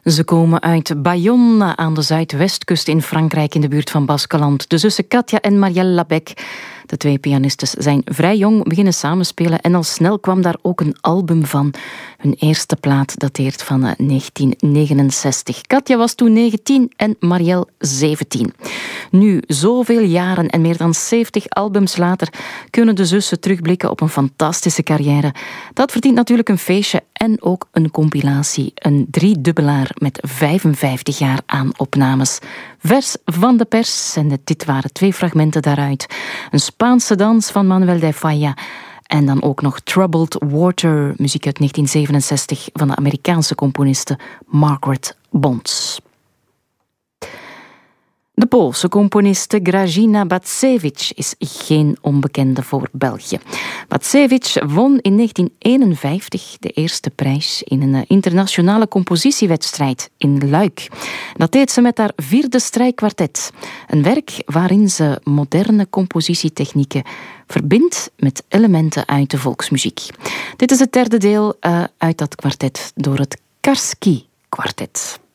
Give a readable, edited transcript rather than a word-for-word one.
Ze komen uit Bayonne aan de zuidwestkust in Frankrijk in de buurt van Baskeland. De zussen Katja en Marielle Labec. De twee pianistes zijn vrij jong beginnen samenspelen en al snel kwam daar ook een album van. Hun eerste plaat dateert van 1969. Katja was toen 19 en Marielle 17. Nu, zoveel jaren en meer dan 70 albums later, kunnen de zussen terugblikken op een fantastische carrière. Dat verdient natuurlijk een feestje en ook een compilatie. Een driedubbelaar met 55 jaar aan opnames. Vers van de pers, en dit waren 2 fragmenten daaruit. Een Spaanse dans van Manuel de Falla. En dan ook nog Troubled Water, muziek uit 1967 van de Amerikaanse componiste Margaret Bonds. De Poolse componiste Grażyna Bacewicz is geen onbekende voor België. Bacewicz won in 1951 de eerste prijs in een internationale compositiewedstrijd in Luik. Dat deed ze met haar 4e strijkkwartet. Een werk waarin ze moderne compositietechnieken verbindt met elementen uit de volksmuziek. Dit is het 3e deel uit dat kwartet door het Karski-kwartet.